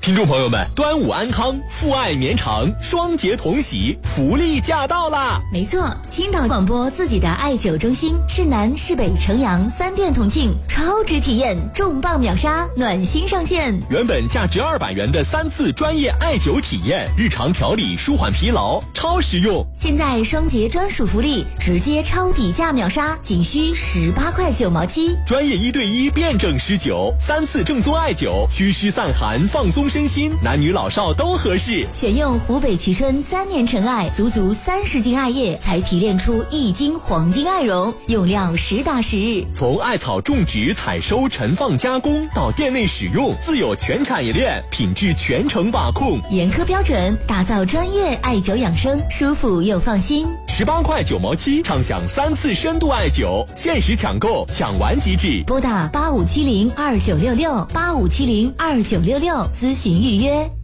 听众朋友们，端午安康，父爱绵长，双节同喜，福利驾到啦！ 没错，青岛广播自己的艾灸中心，市南、市北、城阳3店同庆，超值体验，重磅秒杀，暖心上线。 原本价值200元的3次专业艾灸体验，日常调理舒缓疲劳，超实用。 现在双节专属福利，直接超底价秒杀，仅需18块9毛7。 专业1对1辩证施灸，3次正宗艾灸，祛湿散寒，放松身心，男女老少都合适。 选用湖北蕲春3年陈艾，足30斤艾叶才提炼出1斤黄金艾绒，用料实打实。 从艾草种植、采收、陈放、加工到店内使用，自有全产业链，品质全程把控， 严苛标准，打造专业艾灸养生，舒服又放心。 18块9毛7，畅享3次深度艾灸，限时抢购，抢完即止。 拨打85702966，85702966咨询预约。